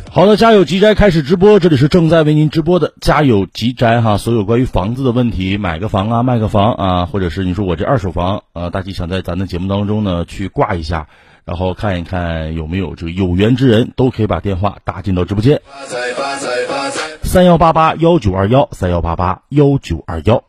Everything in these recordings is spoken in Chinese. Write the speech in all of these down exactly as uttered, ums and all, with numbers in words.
好的，家有吉宅开始直播，这里是正在为您直播的家有吉宅哈，所有关于房子的问题，买个房啊，卖个房啊，或者是你说我这二手房啊，大吉想在咱的节目当中呢去挂一下，然后看一看有没有这个有缘之人，都可以把电话打进到直播间，三幺八八幺九二幺，三幺八八幺九二幺。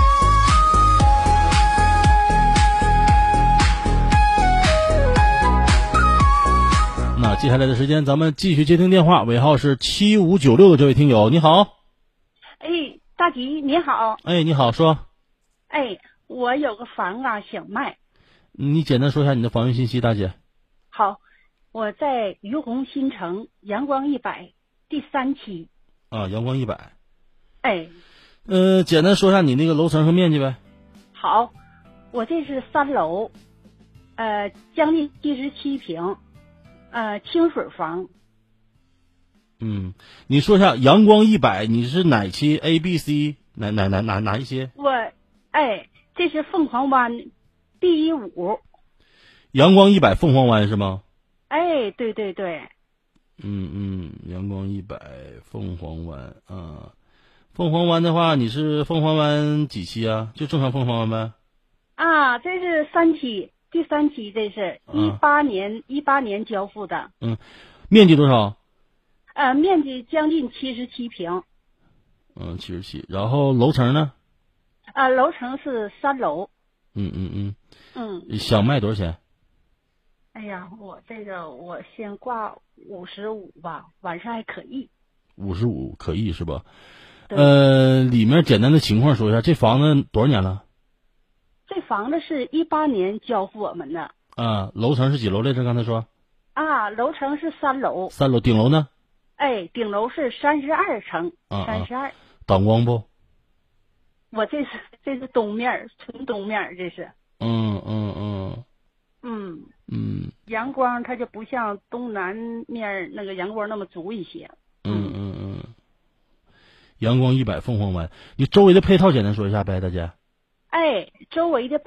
那接下来的时间，咱们继续接听电话，尾号是七五九六的这位听友，你好。 哎，大吉你好。 哎，你好，说。 哎，我有个房啊想卖。 你简单说一下你的房源信息，大姐。 好，我在于洪新城阳光一百第三期。 啊，阳光一百。 哎。 呃，简单说一下你那个楼层和面积呗。 好，我这是三楼，呃，将近七十七平。呃，清水房。 嗯，你说一下阳光一百，你是哪期 A、B、C 哪哪哪哪哪一些？ 我，哎，这是凤凰湾第一五。 阳光一百凤凰湾是吗？ 哎，对对对。 嗯嗯，阳光一百凤凰湾啊，凤凰湾的话，你是凤凰湾几期啊？就正常凤凰湾呗。 啊，这是三期。第三期，这是一八年一八、嗯、年交付的。 嗯，面积多少？ 呃，面积将近七十七平。 嗯，七十七。然后楼层呢？ 啊，楼层是三楼。 嗯嗯嗯。 嗯。 想卖多少钱？ 哎呀，我这个我先挂五十五吧，晚上还可以。 五十五可以是吧？呃，里面简单的情况说一下，这房子多少年了？ 这房子是一八年交付我们的。 啊，楼层是几楼来着？刚才说。 啊，楼层是三楼。 三楼，顶楼呢？ 哎，顶楼是三十二层。 啊， 三十二。 挡光不？ 我这是这是东面，纯东面，这是。 嗯嗯嗯。 嗯嗯。 阳光它就不像东南面那个阳光那么足一些。 嗯嗯嗯。阳光一百凤凰湾，你周围的配套简单说一下呗，大姐。 哎，周围的